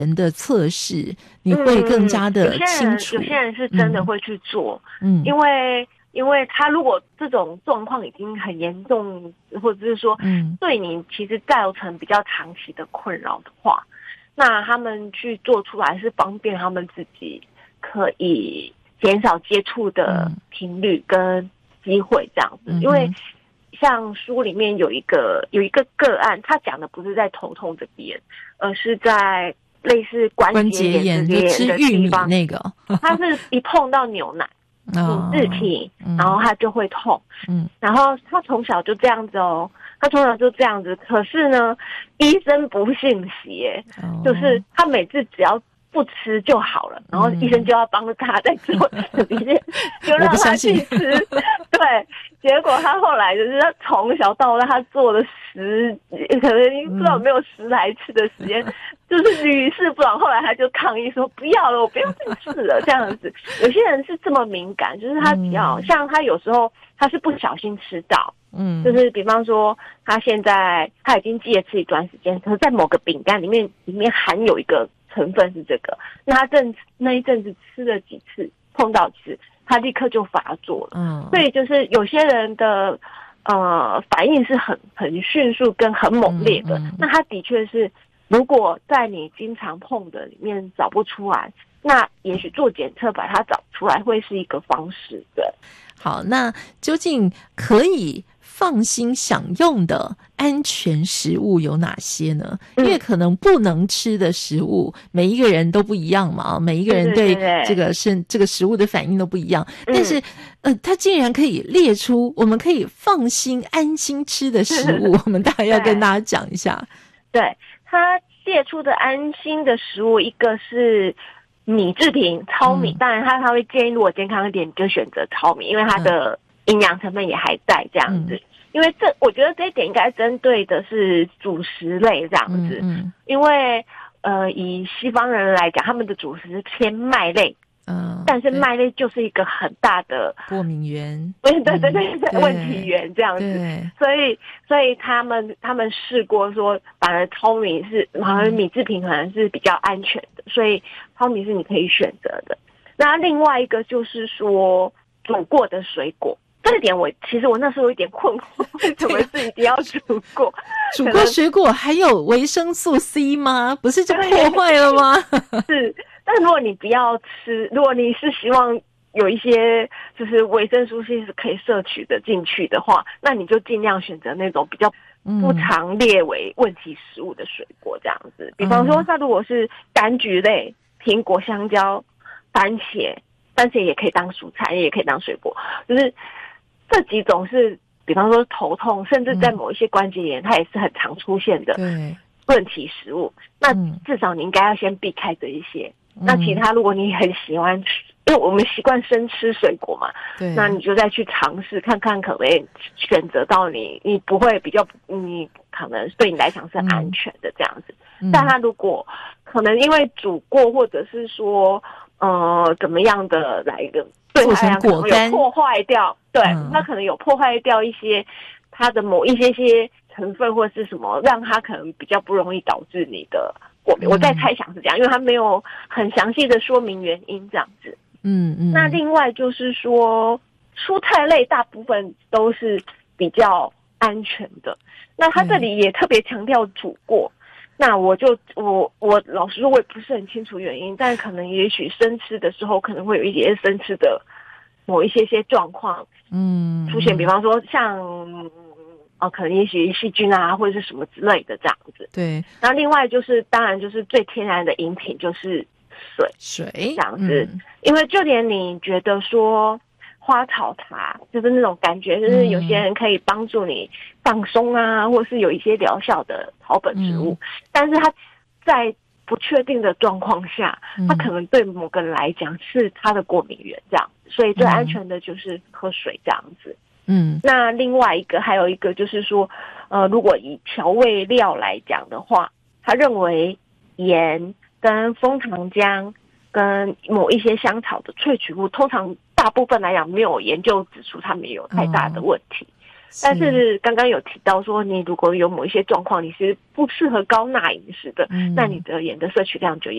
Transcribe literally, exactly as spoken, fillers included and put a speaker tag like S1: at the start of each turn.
S1: 人的测试，你会更加的清楚。
S2: 嗯、有些人有些人是真的会去做，
S1: 嗯，
S2: 因为因为他如果这种状况已经很严重，或者是说，嗯，对你其实造成比较长期的困扰的话，那他们去做出来是方便他们自己可以减少接触的频率跟机会这样子，嗯、因为。像书里面有一个有一个个案，他讲的不是在头痛这边，而是在类似关节炎这边的地方。
S1: 那个，
S2: 他是一碰到牛奶、乳制品，然后他就会痛。嗯，然后他从小就这样子哦，他从小就这样子。可是呢，医生不信邪，哦、就是他每次只要不吃就好了，然后医生就要帮他在做实验，就让他去吃。对，结果他后来就是他从小到大，他做了十，可能不知道有没有十来次的实验，嗯、就是屡试不爽。后来他就抗议说：“不要了，我不要再试了。”这样子，有些人是这么敏感，就是他只要、嗯、像他有时候他是不小心吃到，嗯，就是比方说他现在他已经戒吃一段时间，可是在某个饼干里面里面含有一个成分是这个，那他正那一阵子吃了几次，碰到几次。他立刻就发作了，嗯，所以就是有些人的呃反应是很很迅速跟很猛烈的，嗯嗯、那他的确是，如果在你经常碰的里面找不出来，那也许做检测把它找出来会是一个方式。对，
S1: 好，那究竟可以放心享用的安全食物有哪些呢？因为可能不能吃的食物，每一个人都不一样嘛，每一个人对这个是这个食物的反应都不一样。嗯、但是，呃，他竟然可以列出我们可以放心安心吃的食物，我们大概要跟大家讲一下。
S2: 对，他列出的安心的食物，一个是米制品糙米，嗯、当然他他会建议，如果健康一点，你就选择糙米，因为它的营养成分也还在这样子。嗯因为这，我觉得这一点应该针对的是主食类这样子，嗯嗯、因为呃，以西方人来讲，他们的主食是偏麦类，嗯，但是麦类就是一个很大的
S1: 过敏源，
S2: 对对对对对，问题源这样子，所以所以他们他们试过说，反而糙米是，好像米制品可能是比较安全的，所以糙米是你可以选择的。那另外一个就是说，煮过的水果。这一点我其实我那时候有一点困惑，为什么是一定要煮过？
S1: 煮过水果还有维生素 C 吗？不是就破坏了吗？
S2: 是，但如果你不要吃，如果你是希望有一些就是维生素 C 是可以摄取的进去的话，那你就尽量选择那种比较不常列为问题食物的水果这样子。嗯、比方说，它如果是柑橘类、苹果、香蕉、番茄，番茄也可以当蔬菜，也可以当水果，就是。这几种是，比方说头痛，甚至在某一些关节炎，嗯、它也是很常出现的问题食物。那至少你应该要先避开这一些。嗯、那其他，如果你很喜欢吃，因为我们习惯生吃水果嘛，那你就再去尝试看看，可不可以选择到你你不会比较，你可能对你来讲是安全的这样子。嗯、但它如果可能因为煮过，或者是说呃怎么样的来一个。对
S1: 做成果干
S2: 有破坏掉，对，嗯、那可能有破坏掉一些它的某一些些成分或是什么，让它可能比较不容易导致你的过敏。嗯、我在猜想是这样，因为它没有很详细的说明原因这样子。嗯嗯。那另外就是说，蔬菜类大部分都是比较安全的。那它这里也特别强调煮过。那我就我我老实说，我也不是很清楚原因，但可能也许生吃的时候可能会有一些生吃的某一些些状况，嗯，出现，比方说像哦，可能也许细菌啊或者是什么之类的这样子。
S1: 对。
S2: 然后另外就是当然就是最天然的饮品就是水
S1: 水
S2: 这样子，嗯、因为就连你觉得说。花草茶就是那种感觉，就是有些人可以帮助你放松啊，或是有一些疗效的草本植物，嗯、但是它在不确定的状况下，它可能对某个人来讲是它的过敏源这样，所以最安全的就是喝水这样子。嗯，那另外一个还有一个就是说，呃，如果以调味料来讲的话，他认为盐跟枫糖浆跟某一些香草的萃取物，通常大部分来讲没有研究指出它们有太大的问题， 但是刚刚有提到说，你如果有某一些状况，你是不适合高钠饮食的，嗯、那你的盐的摄取量就